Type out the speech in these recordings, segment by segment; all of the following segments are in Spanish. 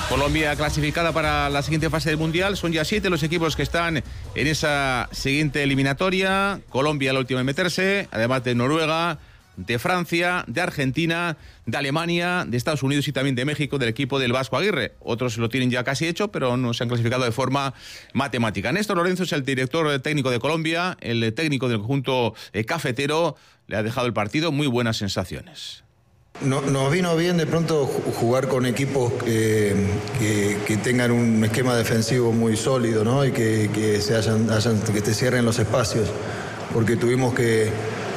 Colombia clasificada para la siguiente fase del Mundial. Son ya 7 los equipos que están en esa siguiente eliminatoria. Colombia la última en meterse, además de Noruega, de Francia, de Argentina, de Alemania, de Estados Unidos y también de México, del equipo del Vasco Aguirre. Otros lo tienen ya casi hecho, pero no se han clasificado de forma matemática. Néstor Lorenzo es el director técnico de Colombia, el técnico del conjunto cafetero. Le ha dejado el partido muy buenas sensaciones. Nos vino bien de pronto jugar con equipos que tengan un esquema defensivo muy sólido, ¿no? Y que te cierren los espacios, porque tuvimos que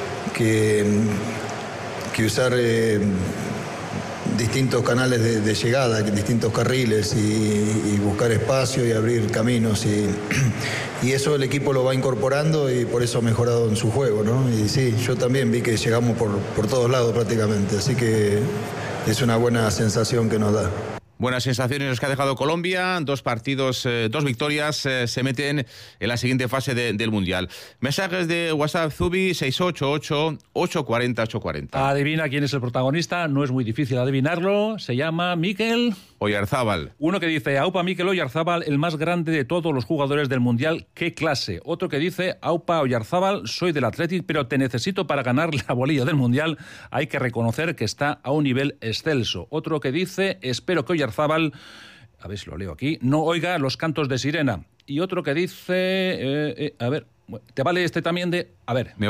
usar distintos canales de llegada, distintos carriles y buscar espacio y abrir caminos y eso el equipo lo va incorporando y por eso ha mejorado en su juego, ¿no? Y sí, yo también vi que llegamos por todos lados prácticamente, así que es una buena sensación que nos da. Buenas sensaciones los que ha dejado Colombia, 2 partidos, 2 victorias, se meten en la siguiente fase del Mundial. Mensajes de WhatsApp Zubi 688-840-840. Adivina quién es el protagonista, no es muy difícil adivinarlo, se llama Mikel Oyarzábal. Uno que dice, aupa Mikel Oyarzábal, el más grande de todos los jugadores del Mundial, qué clase. Otro que dice, aupa Oyarzábal, soy del Athletic, pero te necesito para ganar la bolilla del Mundial, hay que reconocer que está a un nivel excelso. Otro que dice, espero que Oyarzábal, a ver si lo leo aquí, no oiga los cantos de sirena. Y otro que dice, a ver, ¿te vale este también de...? A ver...